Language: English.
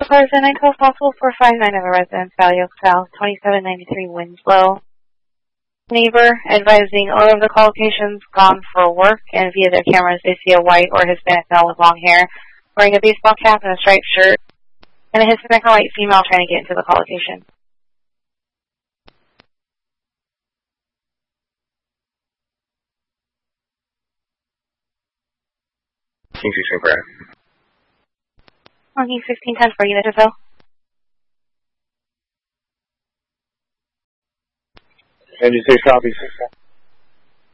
cars in Echo possible 459 of a residence, Valley Oak South, 2793 Winslow. Neighbor advising all of the call locations gone for work, and via their cameras they see a white or Hispanic male with long hair, wearing a baseball cap and a striped shirt, and a Hispanic or white female trying to get into the call location. King 16 Brad. King 1610 for unit to fill. And you say copy?